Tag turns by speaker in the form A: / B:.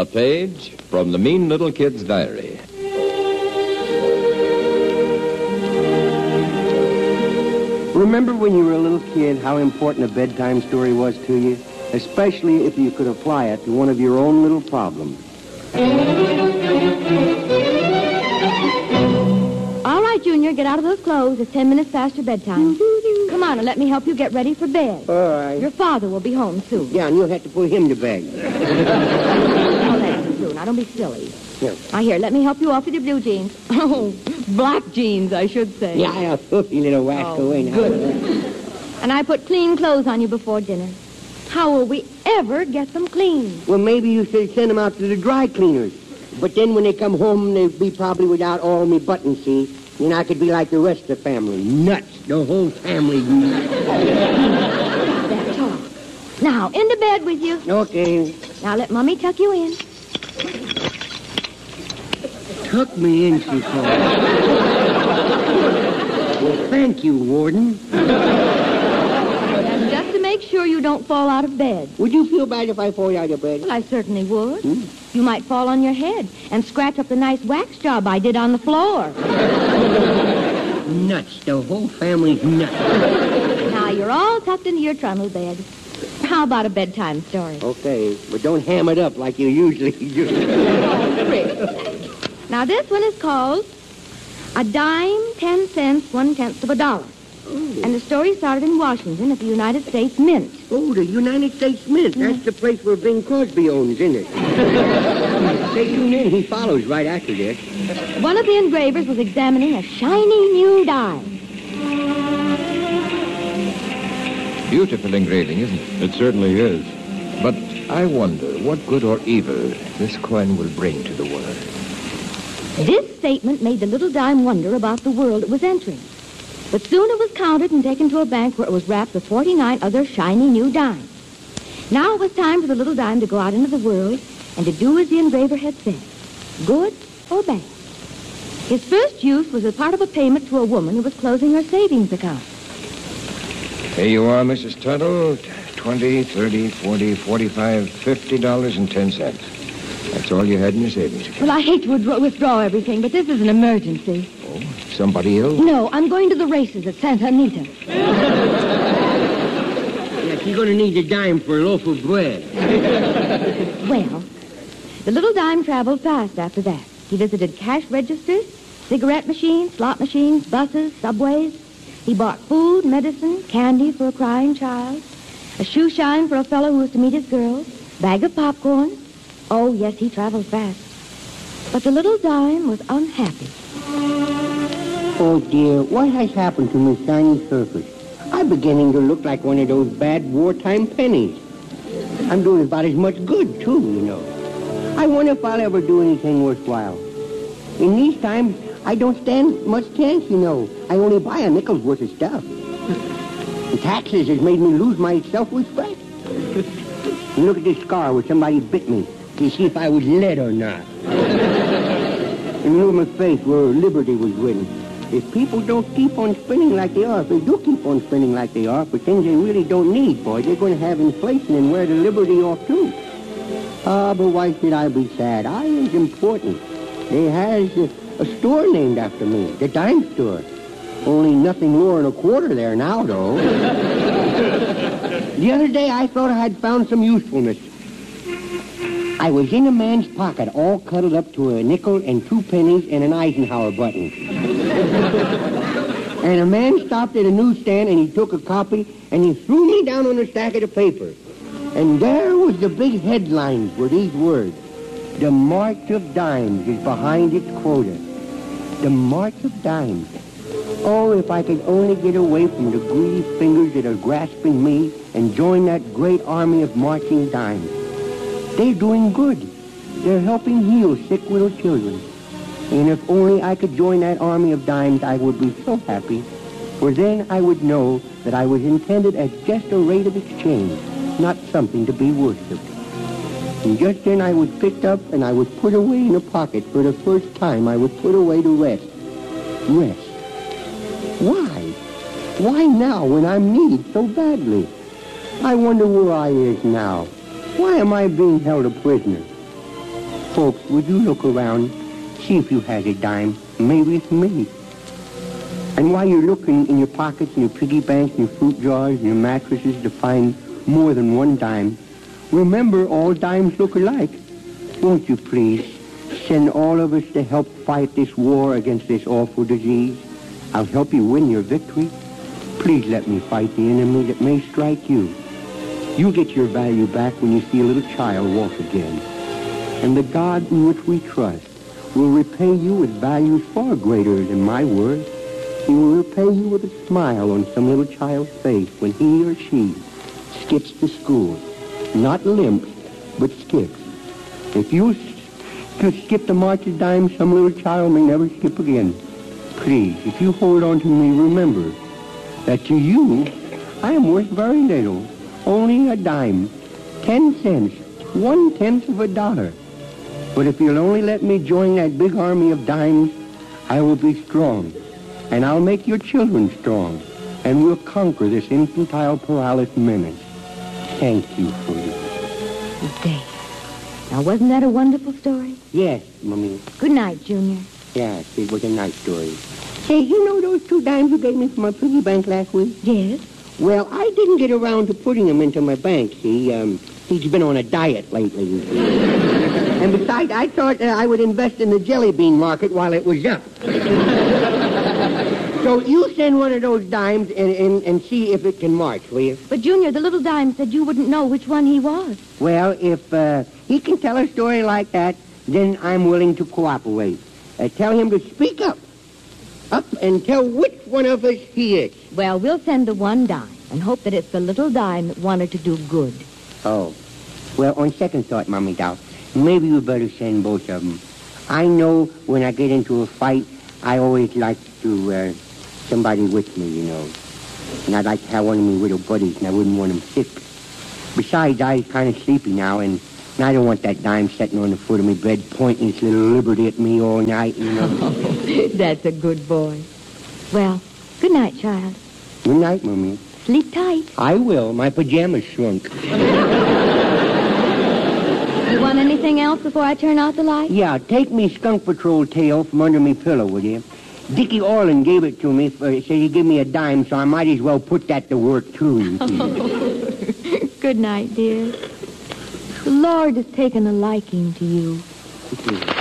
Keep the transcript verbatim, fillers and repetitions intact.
A: A page from the Mean Little Kid's diary.
B: Remember when you were a little kid how important a bedtime story was to you? Especially if you could apply it to one of your own little problems.
C: All right, Junior, get out of those clothes. It's ten minutes past your bedtime. Come on and let me help you get ready for bed.
B: All right.
C: Your father will be home soon.
B: Yeah, and you'll have to put him to bed.
C: Oh, that's true. Now, don't be silly.
B: Yeah.
C: Now, here, let me help you off with your blue jeans. Oh, black jeans, I should say.
B: Yeah, yeah, filthy little rascal,
C: Oh,
B: ain't I?
C: good. And I put clean clothes on you before dinner. How will we ever get them clean?
B: Well, maybe you should send them out to the dry cleaners. But then when they come home, they'd be probably without all me buttons, see? And I could be like the rest of the family. Nuts. The whole family nuts.
C: That's all. Now, into bed with you.
B: Okay.
C: Now, let Mommy tuck you in.
B: Tuck me in, she called. Well, thank you, Warden.
C: And just to make sure you don't fall out of bed.
B: Would you feel bad if I fall out of bed?
C: Well, I certainly would.
B: Hmm?
C: You might fall on your head and scratch up the nice wax job I did on the floor.
B: Nuts. The whole family's nuts.
C: Now, you're all tucked into your trundle bed. How about a bedtime story?
B: Okay, but don't ham it up like you usually do.
C: Now, this one is called A Dime, Ten Cents, One-Tenth of a Dollar.
B: Oh.
C: And the story started in Washington at the United States Mint.
B: Oh, the United States Mint. That's the place where Bing Crosby owns, isn't it? Stay tuned in. He follows right after this.
C: One of the engravers was examining a shiny new dime.
A: Beautiful engraving, isn't it?
D: It certainly is.
A: But I wonder what good or evil this coin will bring to the world.
C: This statement made the little dime wonder about the world it was entering. But soon it was counted and taken to a bank where it was wrapped with forty-nine other shiny new dimes. Now it was time for the little dime to go out into the world and to do as the engraver had said, good or bad. His first use was as part of a payment to a woman who was closing her savings account.
A: Here you are, Missus Tuttle. Twenty, thirty, forty, forty-five, fifty dollars and ten cents. That's all you had in your savings account.
C: Well, I hate to withdraw, withdraw everything, but this is an emergency.
A: Oh, somebody ill?
C: No, I'm going to the races at Santa Anita.
B: Yeah, she's going to need a dime for a loaf of bread.
C: Well, the little dime traveled fast after that. He visited cash registers, cigarette machines, slot machines, buses, subways. He bought food, medicine, candy for a crying child, a shoe shine for a fellow who was to meet his girl, bag of popcorn. Oh, yes, he traveled fast. But the little dime was unhappy.
B: Oh, dear, what has happened to my shiny surface? I'm beginning to look like one of those bad wartime pennies. I'm doing about as much good, too, you know. I wonder if I'll ever do anything worthwhile. In these times, I don't stand much chance, you know. I only buy a nickel's worth of stuff. The taxes has made me lose my self-respect. And look at this scar where somebody bit me to see if I was lead or not. And look at my face where liberty was written. If people don't keep on spending like they are, if they do keep on spending like they are for things they really don't need, boy, they're going to have inflation and wear the liberty off, too. Ah, but why should I be sad? I is important. There has a, a store named after me, the dime store. Only nothing more than a quarter there now, though. The other day, I thought I had found some usefulness. I was in a man's pocket, all cuddled up to a nickel and two pennies and an Eisenhower button. And a man stopped at a newsstand, and he took a copy, and he threw me down on a stack of the paper. And there was the big headlines with these words. The March of Dimes is behind its quota. The March of Dimes. Oh, if I could only get away from the greedy fingers that are grasping me and join that great army of marching dimes. They're doing good. They're helping heal sick little children. And if only I could join that army of dimes, I would be so happy. For then I would know that I was intended as just a rate of exchange, not something to be worshipped. And just then I was picked up and I was put away in a pocket. For the first time, I was put away to rest. Rest. Why? Why now when I'm needed so badly? I wonder where I is now. Why am I being held a prisoner? Folks, would you look around, see if you had a dime? Maybe it's me. And while you're looking in your pockets, in your piggy banks, in your fruit jars, in your mattresses to find more than one dime, remember all dimes look alike. Won't you please send all of us to help fight this war against this awful disease? I'll help you win your victory. Please let me fight the enemy that may strike you. You'll get your value back when you see a little child walk again. And the God in which we trust will repay you with values far greater than my words. He will repay you with a smile on some little child's face when he or she skips to school. Not limps, but skips. If you s- skip the march of dimes, some little child may never skip again. Please, if you hold on to me, remember that to you, I am worth very little. Only a dime. Ten cents. One-tenth of a dollar. But if you'll only let me join that big army of dimes, I will be strong. And I'll make your children strong. And we'll conquer this infantile paralysis menace. Thank you for this.
C: Dave. Now, wasn't that a wonderful story?
B: Yes, Mummy.
C: Good night, Junior.
B: Yes, it was a nice story. Hey, you know those two dimes you gave me from my piggy bank last week?
C: Yes.
B: Well, I didn't get around to putting them into my bank. He, um, he's been on a diet lately. You see. And besides, I thought uh, I would invest in the jelly bean market while it was up. So you send one of those dimes and, and, and see if it can march, will you?
C: But, Junior, the little dime said you wouldn't know which one he was.
B: Well, if uh, he can tell a story like that, then I'm willing to cooperate. Uh, tell him to speak up. Up and tell which one of us he is.
C: Well, we'll send the one dime and hope that it's the little dime that wanted to do good.
B: Oh. Well, on second thought, Mommy Doll, maybe we better send both of them. I know when I get into a fight, I always like to, uh, somebody with me, you know. And I'd like to have one of my little buddies, and I wouldn't want him sick. Besides, I'm kind of sleepy now, and, and I don't want that dime sitting on the foot of my bed pointing its little liberty at me all night, you know.
C: That's a good boy. Well, good night, child.
B: Good night, Mommy.
C: Sleep tight.
B: I will. My pajamas shrunk.
C: You want anything else before I turn out the light?
B: Yeah, take me Skunk Patrol tail from under me pillow, will you? Dickie Orland gave it to me. For, said he'd give me a dime, so I might as well put that to work, too. You see.
C: Good night, dear. The Lord has taken a liking to you.